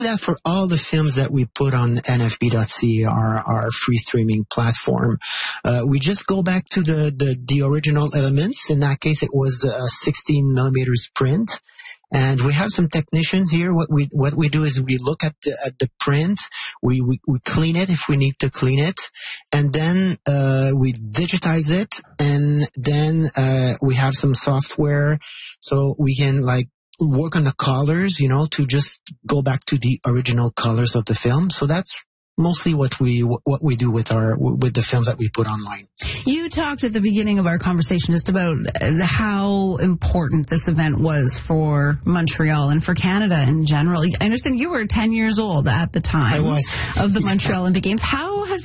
that for all the films that we put on nfb.ca, our free streaming platform. We just go back to the original elements. In that case, it was a 16 millimeters print. And we have some technicians here. What we do is we look at the print. We clean it if we need to clean it. And then, we digitize it. And then, we have some software so we can work on the colors, to just go back to the original colors of the film. So that's mostly what we do with the films that we put online. You talked at the beginning of our conversation just about how important this event was for Montreal and for Canada in general. I understand you were 10 years old at the time of the Montreal Olympic Games. How has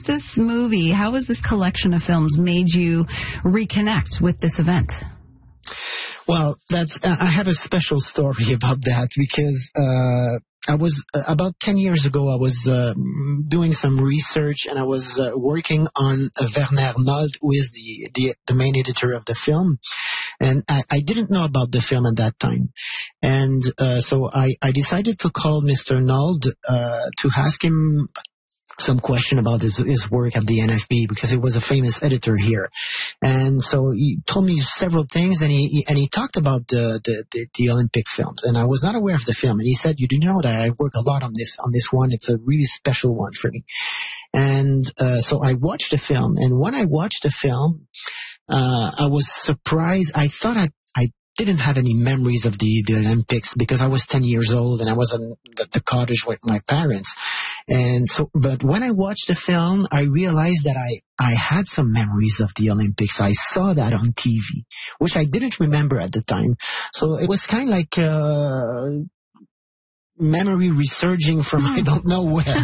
this collection of films made you reconnect with this event? Well, I have a special story about that because, I was about 10 years ago, I was doing some research and I was working on Werner Nold, who is the main editor of the film. And I didn't know about the film at that time. And so I decided to call Mr. Nold to ask him some question about his work at the NFB because he was a famous editor here. And so he told me several things and he talked about the Olympic films. And I was not aware of the film. And he said, you do know that I work a lot on this one. It's a really special one for me. And so I watched the film. And when I watched the film, I was surprised. I thought I didn't have any memories of the Olympics because I was 10 years old and I was in the cottage with my parents. And so, but when I watched the film, I realized that I had some memories of the Olympics. I saw that on TV, which I didn't remember at the time. So it was kind of like, memory resurging from I don't know where.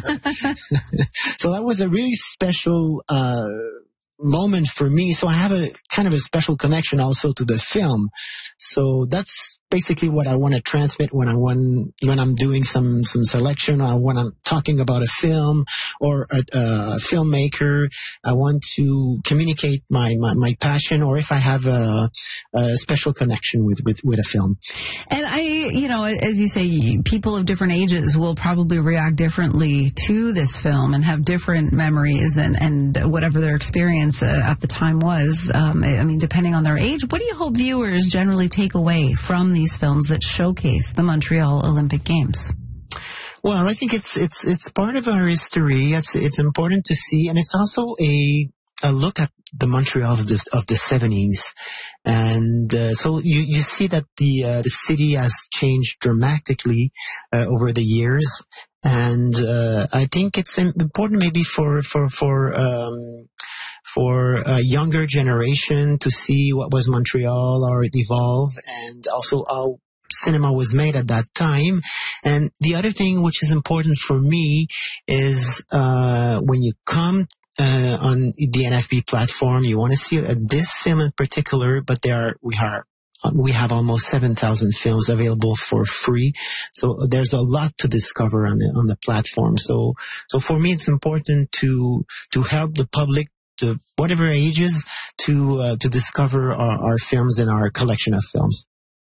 So that was a really special, moment for me. So I have a kind of a special connection also to the film. So that's basically what I want to transmit when I'm doing some selection or when I'm talking about a film or a filmmaker. I want to communicate my passion or if I have a special connection with a film. And as you say, people of different ages will probably react differently to this film and have different memories and whatever their experience at the time was. Depending on their age, what do you hope viewers generally take away from these films that showcase the Montreal Olympic Games? Well, I think it's part of our history. It's important to see, and it's also a look at the Montreal of the 70s. And so you see that the city has changed dramatically over the years. And I think it's important maybe for a younger generation to see what was Montreal, how it evolved, and also how cinema was made at that time. And the other thing which is important for me is when you come on the NFB platform, you want to see this film in particular, but we have almost 7,000 films available for free. So there's a lot to discover on the platform. So for me, it's important to help the public, to whatever ages, to discover our films and our collection of films.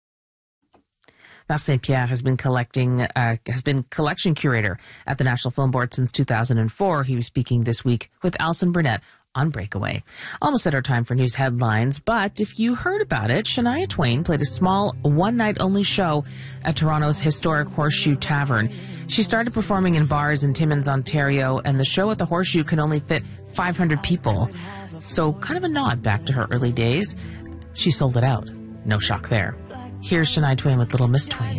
Marc St-Pierre has been collection curator at the National Film Board since 2004. He was speaking this week with Alison Burnett on Breakaway. Almost at our time for news headlines, but if you heard about it, Shania Twain played a small one-night-only show at Toronto's historic Horseshoe Tavern. She started performing in bars in Timmins, Ontario, and the show at the Horseshoe can only fit 500 people. So kind of a nod back to her early days. She sold it out. No shock there. Here's Shania Twain with Little Miss Twain.